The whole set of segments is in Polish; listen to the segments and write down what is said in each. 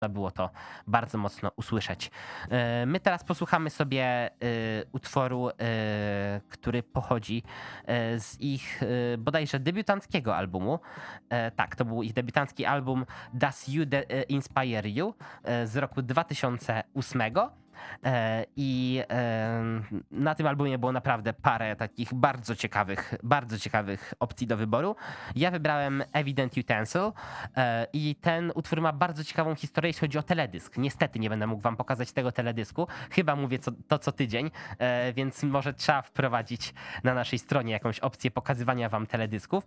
Można było to bardzo mocno usłyszeć. My teraz posłuchamy sobie utworu, który pochodzi z ich bodajże debiutanckiego albumu. Tak, to był ich debiutancki album Does You Inspire You z roku 2008. I na tym albumie było naprawdę parę takich bardzo ciekawych opcji do wyboru. Ja wybrałem Evident Utensil i ten utwór ma bardzo ciekawą historię, jeśli chodzi o teledysk. Niestety nie będę mógł wam pokazać tego teledysku. Chyba mówię to co tydzień, więc może trzeba wprowadzić na naszej stronie jakąś opcję pokazywania wam teledysków.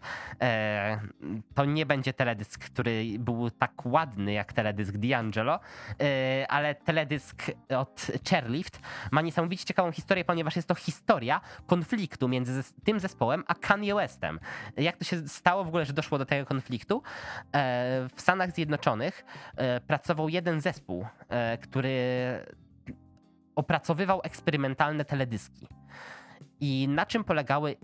To nie będzie teledysk, który był tak ładny jak teledysk D'Angelo, ale teledysk od Chairlift ma niesamowicie ciekawą historię, ponieważ jest to historia konfliktu między tym zespołem a Kanye Westem. Jak to się stało w ogóle, że doszło do tego konfliktu? W Stanach Zjednoczonych pracował jeden zespół, który opracowywał eksperymentalne teledyski. I na czym polegały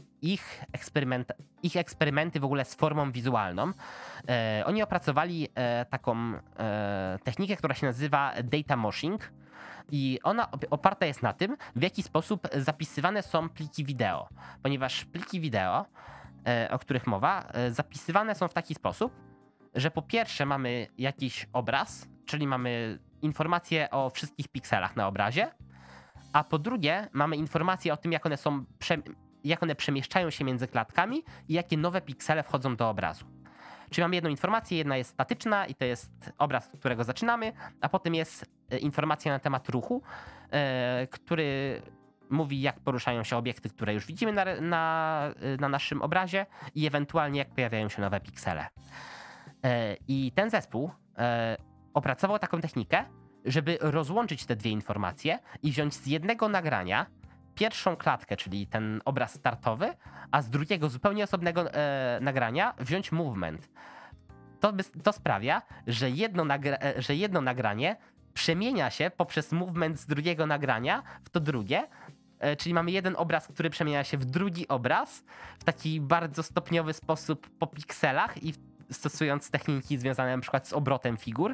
ich eksperymenty w ogóle z formą wizualną? Oni opracowali taką technikę, która się nazywa data moshing i ona oparta jest na tym, w jaki sposób zapisywane są pliki wideo. Ponieważ pliki wideo, o których mowa, zapisywane są w taki sposób, że po pierwsze mamy jakiś obraz, czyli mamy informacje o wszystkich pikselach na obrazie, a po drugie mamy informacje o tym, jak one przemieszczają się między klatkami i jakie nowe piksele wchodzą do obrazu. Czyli mamy jedną informację, jedna jest statyczna i to jest obraz, od którego zaczynamy, a potem jest informacja na temat ruchu, który mówi, jak poruszają się obiekty, które już widzimy na naszym obrazie i ewentualnie jak pojawiają się nowe piksele. I ten zespół opracował taką technikę, żeby rozłączyć te dwie informacje i wziąć z jednego nagrania pierwszą klatkę, czyli ten obraz startowy, a z drugiego zupełnie osobnego nagrania wziąć movement. To sprawia, że jedno nagranie przemienia się poprzez movement z drugiego nagrania w to drugie, czyli mamy jeden obraz, który przemienia się w drugi obraz w taki bardzo stopniowy sposób po pikselach i stosując techniki związane na przykład z obrotem figur.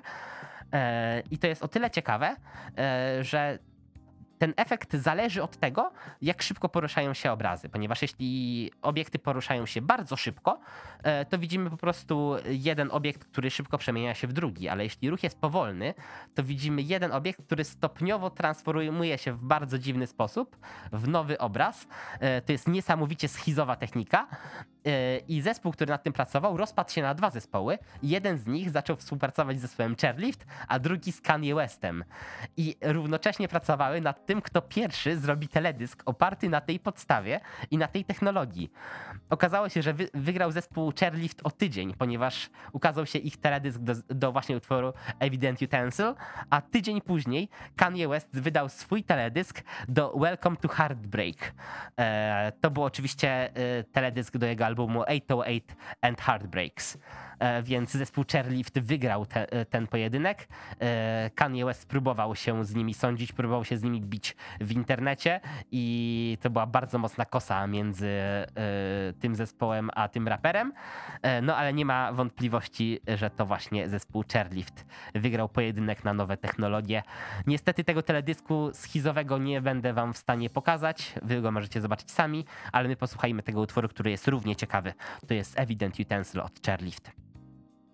I to jest o tyle ciekawe, że ten efekt zależy od tego, jak szybko poruszają się obrazy, ponieważ jeśli obiekty poruszają się bardzo szybko, to widzimy po prostu jeden obiekt, który szybko przemienia się w drugi, ale jeśli ruch jest powolny, to widzimy jeden obiekt, który stopniowo transformuje się w bardzo dziwny sposób w nowy obraz. To jest niesamowicie schizowa technika i zespół, który nad tym pracował, rozpadł się na dwa zespoły. Jeden z nich zaczął współpracować z zespołem Chairlift, a drugi z Kanye Westem. I równocześnie pracowały nad tym, kto pierwszy zrobi teledysk oparty na tej podstawie i na tej technologii. Okazało się, że wygrał zespół Chairlift o tydzień, ponieważ ukazał się ich teledysk do właśnie utworu Evident Utensil, a tydzień później Kanye West wydał swój teledysk do Welcome to Heartbreak. To był oczywiście teledysk do jego albumu 808 and Heartbreaks. Więc zespół Chairlift wygrał ten pojedynek. Kanye West próbował się z nimi sądzić, próbował się z nimi bić w internecie i to była bardzo mocna kosa między tym zespołem a tym raperem. No ale nie ma wątpliwości, że to właśnie zespół Chairlift wygrał pojedynek na nowe technologie. Niestety tego teledysku schizowego nie będę wam w stanie pokazać. Wy go możecie zobaczyć sami, ale my posłuchajmy tego utworu, który jest równie ciekawy. To jest Evident Utensil od Chairlift.